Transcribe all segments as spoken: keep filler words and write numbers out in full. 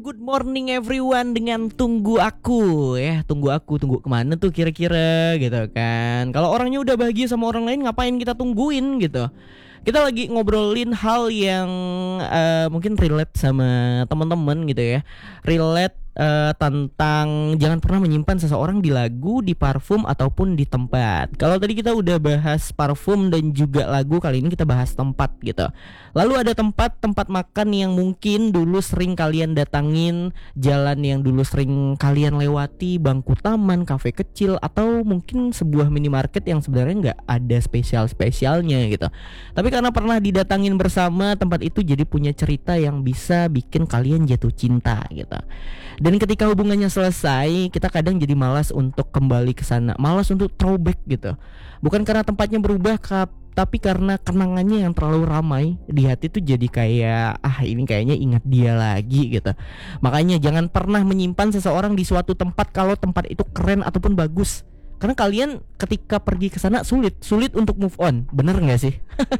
good morning everyone dengan tunggu aku ya, tunggu aku, tunggu kemana tuh kira-kira gitu kan. Kalau orangnya udah bahagia sama orang lain ngapain kita tungguin gitu. Kita lagi ngobrolin hal yang uh, mungkin relate sama teman-teman gitu ya. Relate uh, tentang jangan pernah menyimpan seseorang di lagu, di parfum ataupun di tempat. Kalau tadi kita udah bahas parfum dan juga lagu, kali ini kita bahas tempat gitu. Lalu ada tempat tempat makan yang mungkin dulu sering kalian datangin, jalan yang dulu sering kalian lewati, bangku taman, kafe kecil, atau mungkin sebuah minimarket yang sebenarnya nggak ada spesial-spesialnya gitu. Tapi karena pernah didatangin bersama, tempat itu jadi punya cerita yang bisa bikin kalian jatuh cinta gitu. Dan ketika hubungannya selesai, kita kadang jadi malas untuk kembali ke sana, malas untuk throwback gitu. Bukan karena tempatnya berubah, tapi karena kenangannya yang terlalu ramai di hati tuh jadi kayak ah ini kayaknya ingat dia lagi gitu. Makanya jangan pernah menyimpan seseorang di suatu tempat kalau tempat itu keren ataupun bagus. Karena kalian ketika pergi ke sana sulit, sulit untuk move on. Bener nggak sih?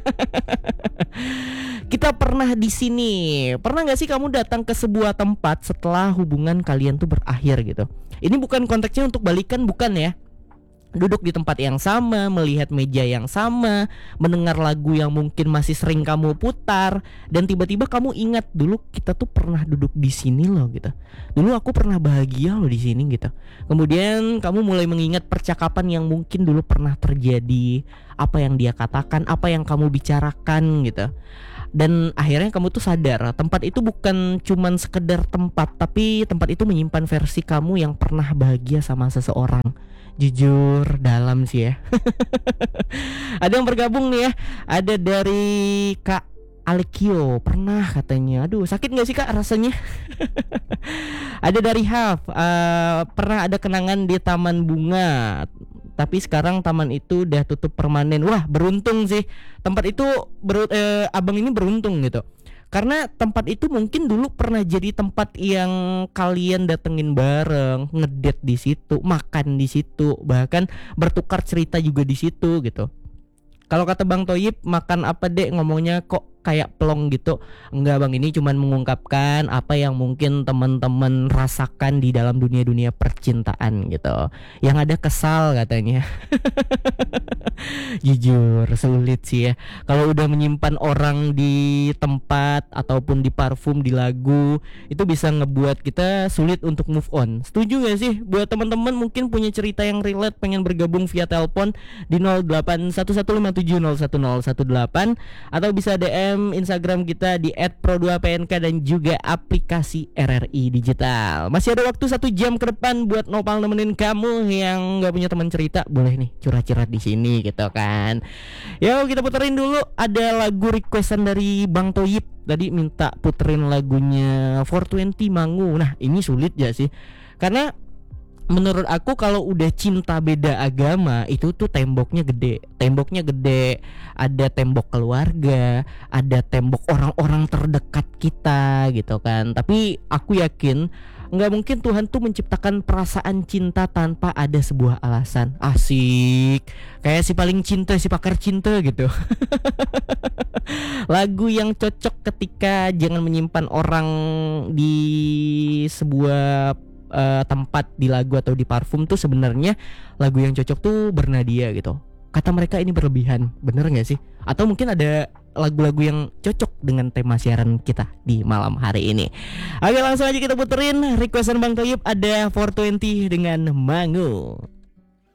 Kita pernah di sini. Pernah nggak sih kamu datang ke sebuah tempat setelah hubungan kalian tuh berakhir gitu? Ini bukan konteksnya untuk balikan, bukan ya. Duduk di tempat yang sama, melihat meja yang sama, mendengar lagu yang mungkin masih sering kamu putar, dan tiba-tiba kamu ingat dulu kita tuh pernah duduk di sini loh gitu. Dulu aku pernah bahagia loh di sini gitu. Kemudian kamu mulai mengingat percakapan yang mungkin dulu pernah terjadi, apa yang dia katakan, apa yang kamu bicarakan gitu. Dan akhirnya kamu tuh sadar tempat itu bukan cuman sekedar tempat, tapi tempat itu menyimpan versi kamu yang pernah bahagia sama seseorang. Jujur dalam sih ya. Ada yang bergabung nih ya. Ada dari Kak Alekio, pernah katanya. Aduh, sakit gak sih Kak rasanya? Ada dari Haf, uh, pernah ada kenangan di taman bunga, tapi sekarang taman itu udah tutup permanen. Wah, beruntung sih. Tempat itu ber, eh, abang ini beruntung gitu. Karena tempat itu mungkin dulu pernah jadi tempat yang kalian datengin bareng, ngedate di situ, makan di situ, bahkan bertukar cerita juga di situ gitu. Kalau kata Bang Toyib, makan apa dek, ngomongnya kok kayak plong gitu. Enggak bang, ini cuman mengungkapkan apa yang mungkin teman-teman rasakan di dalam dunia-dunia percintaan gitu. Yang ada kesal katanya. Jujur sulit sih ya. Kalau udah menyimpan orang di tempat ataupun di parfum, di lagu, itu bisa ngebuat kita sulit untuk move on. Setuju gak sih? Buat teman-teman mungkin punya cerita yang relate, pengen bergabung via telepon di nol delapan satu satu lima tujuh nol satu nol satu delapan, atau bisa D M Instagram kita di et pro dua p n k dan juga aplikasi R R I Digital. Masih ada waktu satu jam ke depan buat Nopal nemenin kamu yang nggak punya teman cerita, boleh nih curhat-curhat di sini gitu kan. Yuk kita puterin dulu, ada lagu requestan dari Bang Toyib. Tadi minta puterin lagunya four twenty Mangu. Nah ini sulit ya sih, karena menurut aku kalau udah cinta beda agama itu tuh temboknya gede. Temboknya gede. Ada tembok keluarga, ada tembok orang-orang terdekat kita gitu kan. Tapi aku yakin nggak mungkin Tuhan tuh menciptakan perasaan cinta tanpa ada sebuah alasan. Asik. Kayak si paling cinta, si pakar cinta gitu. Lagu yang cocok ketika jangan menyimpan orang di sebuah Uh, tempat, di lagu atau di parfum tuh sebenarnya lagu yang cocok tuh bernadia gitu. Kata mereka ini berlebihan, bener gak sih? Atau mungkin ada lagu-lagu yang cocok dengan tema siaran kita di malam hari ini. Oke, langsung aja kita puterin requestan Bang Toyib, ada four twenty dengan Mangu.